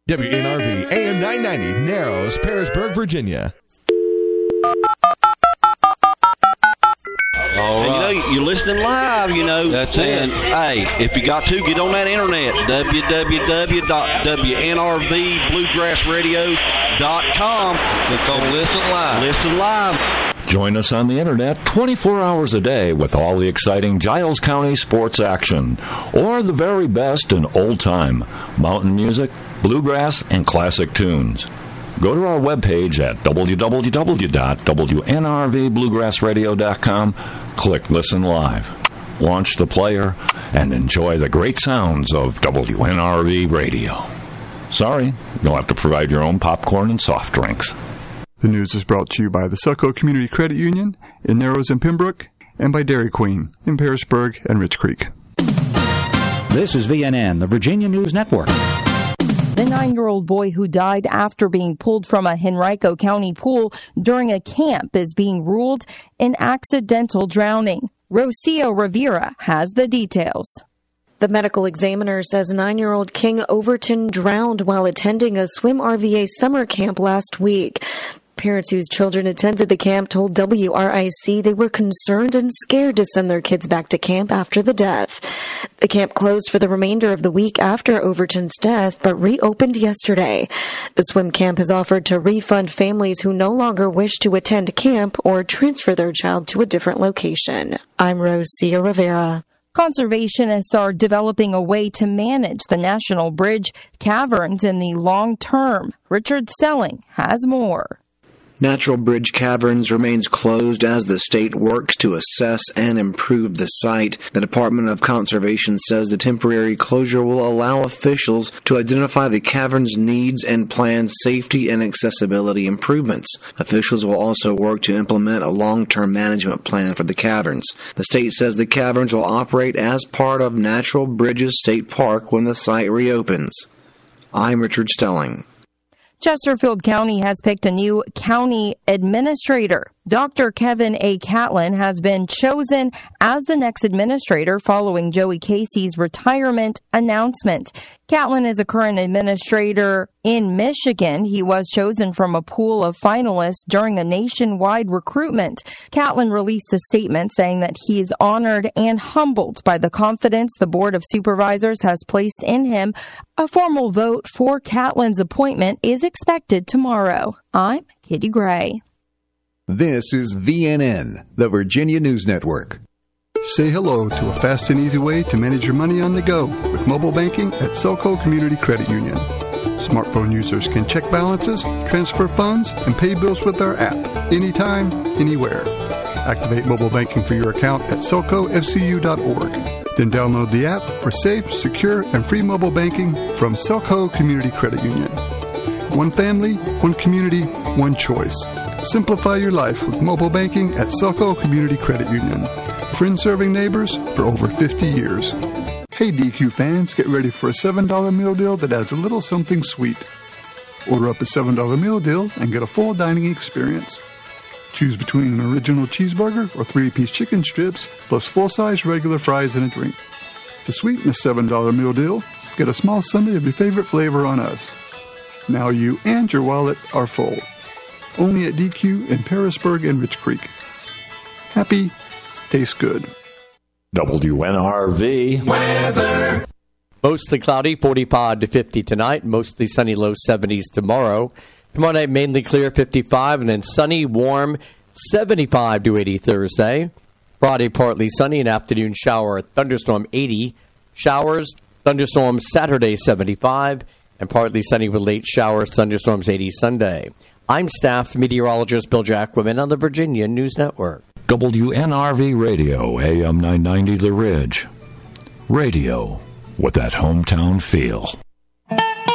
WNRV AM 990, Narrows, Pearisburg, Virginia. All right. You're listening live, That's it. Hey, if you got to, get on that internet, www.WNRVBluegrassradio.com. Click on Listen Live. Listen live. Join us on the internet 24 hours a day with all the exciting Giles County sports action, or the very best in old-time mountain music, bluegrass, and classic tunes. Go to our webpage at www.WNRVBluegrassradio.com, click Listen Live, launch the player, and enjoy the great sounds of WNRV Radio. Sorry, you'll have to provide your own popcorn and soft drinks. The news is brought to you by the Selco Community Credit Union in Narrows and Pembroke, and by Dairy Queen in Pearisburg and Rich Creek. This is VNN, the Virginia News Network. The 9-year-old boy who died after being pulled from a Henrico County pool during a camp is being ruled an accidental drowning. Rocio Rivera has the details. The medical examiner says 9-year-old King Overton drowned while attending a swim RVA summer camp last week. Parents whose children attended the camp told WRIC they were concerned and scared to send their kids back to camp after the death. The camp closed for the remainder of the week after Overton's death, but reopened yesterday. The swim camp has offered to refund families who no longer wish to attend camp or transfer their child to a different location. I'm Rosia Rivera. Conservationists are developing a way to manage the National Bridge caverns in the long term. Richard Stelling has more. Natural Bridge Caverns remains closed as the state works to assess and improve the site. The Department of Conservation says the temporary closure will allow officials to identify the cavern's needs and plan safety and accessibility improvements. Officials will also work to implement a long-term management plan for the caverns. The state says the caverns will operate as part of Natural Bridges State Park when the site reopens. I'm Richard Stelling. Chesterfield County has picked a new county administrator. Dr. Kevin A. Catlin has been chosen as the next administrator following Joey Casey's retirement announcement. Catlin is a current administrator in Michigan. He was chosen from a pool of finalists during a nationwide recruitment. Catlin released a statement saying that he is honored and humbled by the confidence the Board of Supervisors has placed in him. A formal vote for Catlin's appointment is expected tomorrow. I'm Kitty Gray. This is VNN, the Virginia News Network. Say hello to a fast and easy way to manage your money on the go with mobile banking at Selco Community Credit Union. Smartphone users can check balances, transfer funds, and pay bills with our app anytime, anywhere. Activate mobile banking for your account at selcofcu.org. Then download the app for safe, secure, and free mobile banking from Selco Community Credit Union. One family, one community, one choice. Simplify your life with mobile banking at Selco Community Credit Union. Friends serving neighbors for over 50 years. Hey DQ fans, get ready for a $7 meal deal that adds a little something sweet. Order up a $7 meal deal and get a full dining experience. Choose between an original cheeseburger or 3-piece chicken strips, plus full-size regular fries and a drink. To sweeten the $7 meal deal, get a small sundae of your favorite flavor on us. Now you and your wallet are full. Only at DQ in Pearisburg and Rich Creek. Happy, tastes good. WNRV weather. Mostly cloudy, 45 to 50 tonight. Mostly sunny, low 70s tomorrow. Tomorrow night, mainly clear, 55, and then sunny, warm, 75 to 80 Thursday. Friday, partly sunny, an afternoon shower, thunderstorm, 80. Showers, thunderstorms Saturday, 75, and partly sunny with late showers, thunderstorms, 80 Sunday. I'm staff meteorologist Bill Jacquemin on the Virginia News Network. WNRV Radio, AM 990 The Ridge. Radio with that hometown feel.